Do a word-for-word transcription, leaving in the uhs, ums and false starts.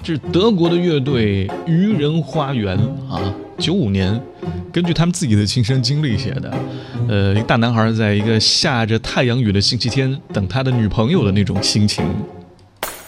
这是德国的乐队愚人花园啊，九五年，根据他们自己的亲身经历写的。呃，一个大男孩在一个下着太阳雨的星期天等他的女朋友的那种心情